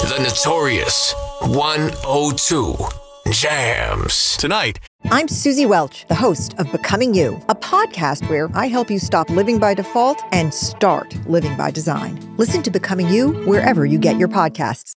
The Notorious 102 Jams. Tonight. I'm Susie Welch, the host of Becoming You, a podcast where I help you stop living by default and start living by design. Listen to Becoming You wherever you get your podcasts.